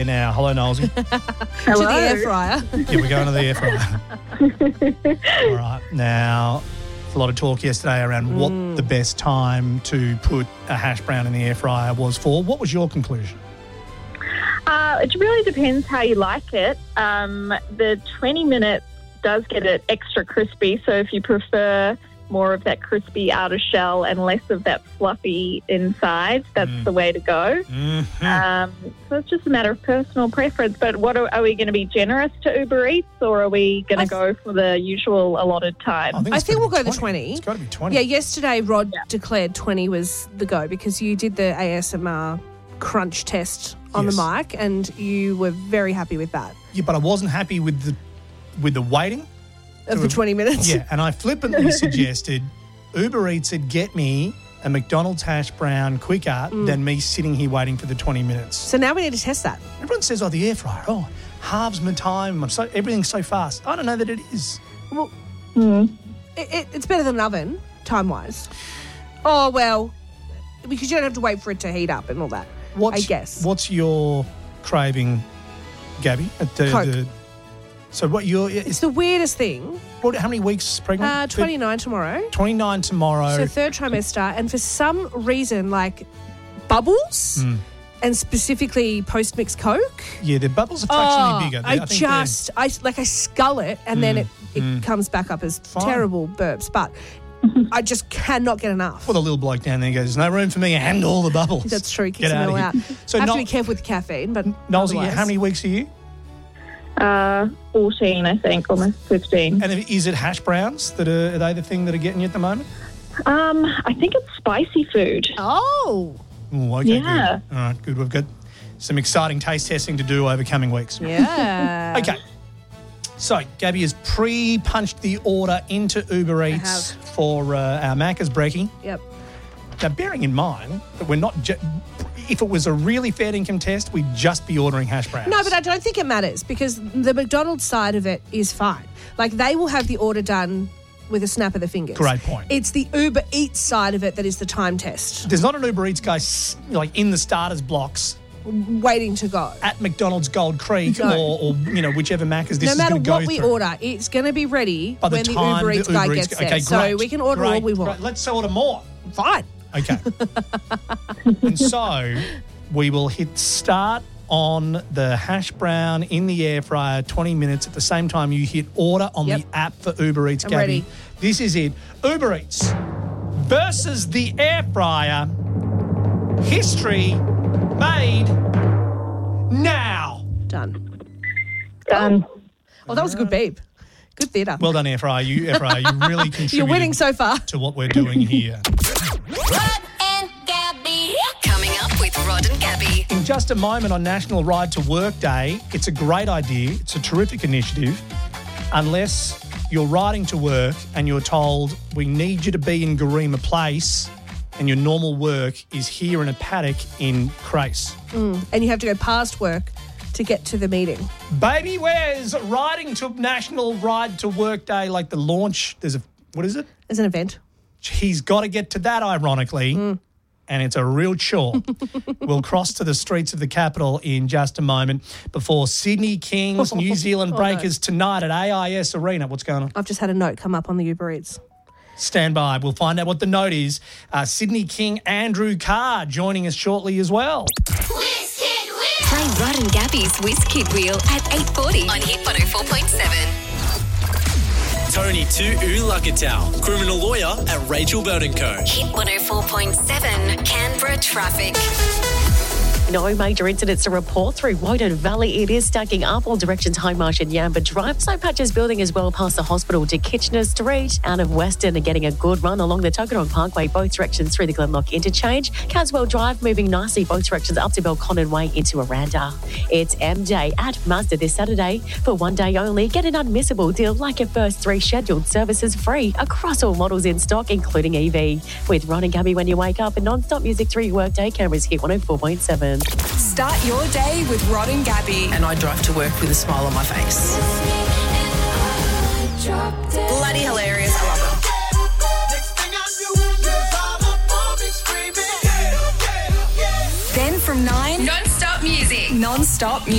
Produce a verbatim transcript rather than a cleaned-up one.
Now, hello, Nolsey. Hello. To the air fryer. Yeah, we're going to the air fryer. All right. Now, there's a lot of talk yesterday around mm. what the best time to put a hash brown in the air fryer was for. What was your conclusion? Uh, it really depends how you like it. Um, the twenty minutes does get it extra crispy, so if you prefer more of that crispy outer shell and less of that fluffy inside, that's mm. the way to go. Mm-hmm. Um, so it's just a matter of personal preference. But what are, are we going to be generous to Uber Eats, or are we going to go for the usual allotted time? I think, I think we'll go twenty. the twenty. It's got to be twenty. Yeah, yesterday Rod yeah. declared twenty was the go because you did the A S M R crunch test on yes. the mic and you were very happy with that. Yeah, but I wasn't happy with the with the waiting. Of the twenty minutes? Yeah, and I flippantly suggested Uber Eats would get me a McDonald's hash brown quicker mm. than me sitting here waiting for the twenty minutes. So now we need to test that. Everyone says, oh, the air fryer, oh, halves my time, I'm so everything's so fast. I don't know that it is. Well, mm. it, it, it's better than an oven, time-wise. Oh, well, because you don't have to wait for it to heat up and all that, what's, I guess. What's your craving, Gabby? At the, Coke. The, so what you're... It's the weirdest thing. What, how many weeks pregnant? Uh, twenty-nine tomorrow. twenty-nine tomorrow. So third trimester. And for some reason, like bubbles mm. and specifically post-mix Coke. Yeah, the bubbles are fractionally oh, bigger. They, I, I think just, I like I scull it and mm. then it, it mm. comes back up as Fine. terrible burps. But I just cannot get enough. Well, the little bloke down there goes, there's no room for me to handle all the bubbles. That's true. He kicks Get them out all of out. here. So have Nol- to be careful with caffeine. But Nolsey, otherwise- how many weeks are you? Uh, fourteen, I think, almost fifteen. And is it hash browns that are, are they the thing that are getting you at the moment? Um, I think it's spicy food. Oh. Oh, okay, Yeah. good. All right, good. We've got some exciting taste testing to do over coming weeks. Yeah. Okay. So, Gabby has pre-punched the order into Uber Eats for uh, our Macca's brekkie. Yep. Now, bearing in mind that we're not... Ju- if it was a really fair income test, we'd just be ordering hash browns. No, but I don't think it matters because the McDonald's side of it is fine. Like, they will have the order done with a snap of the fingers. Great point. It's the Uber Eats side of it that is the time test. There's not an Uber Eats guy like in the starters blocks waiting to go at McDonald's Gold Creek no. or, or you know whichever Macca's this no is matter going to go what we through. order, it's going to be ready By the when the time Uber Eats the guy Uber gets Eats, there. okay, so great, we can order great, all we want. Great. Let's order more. Fine. Okay. And so we will hit start on the hash brown in the air fryer, twenty minutes. At the same time, you hit order on Yep. the app for Uber Eats, I'm Gabby. ready. This is it. Uber Eats versus the air fryer. History made now. Done. Done. Oh, that was a good beep. Good theatre. Well done, air fryer. You, air fryer, you really contributed You're winning so far. to what we're doing here. Rod and Gabby. Coming up with Rod and Gabby. In just a moment on National Ride to Work Day, it's a great idea. It's a terrific initiative. Unless you're riding to work and you're told, we need you to be in Garema Place and your normal work is here in a paddock in Crace. Mm. And you have to go past work to get to the meeting. Baby, where's riding to National Ride to Work Day, like the launch? There's a, what is it? There's an event. He's got to get to that, ironically. Mm. And it's a real chore. We'll cross to the streets of the capital in just a moment before Sydney Kings, New Zealand Oh, Breakers tonight at A I S Arena. What's going on? I've just had a note come up on the Uber Eats. Stand by. We'll find out what the note is. Uh, Sydney King Andrew Carr joining us shortly as well. Whiz Kid Wheel. Play Rod and Gabby's Whiz Kid Wheel at eight forty on Hit one oh four point seven. Tony Tu'ulakatau, criminal lawyer at Rachel Bird and Co. Hit one oh four point seven, Canberra traffic. No major incidents to report through Woden Valley. It is stacking up all directions High Marsh and Yamba Drive. Snow patches building as well past the hospital to Kitchener Street. Out of Western and getting a good run along the Tuggeranong Parkway, both directions through the Glenlock interchange. Caswell Drive moving nicely, both directions up to Belconnen Way into Aranda. It's M Day at Mazda this Saturday. For one day only, get an unmissable deal like your first three scheduled services free across all models in stock, including E V. With Ron and Gabby when you wake up and non-stop music through your workday, Canberra's Hit one oh four point seven. Start your day with Rod and Gabby. And I drive to work with a smile on my face. Bloody hilarious. I love Then from nine, it. Non-stop music. Non-stop music.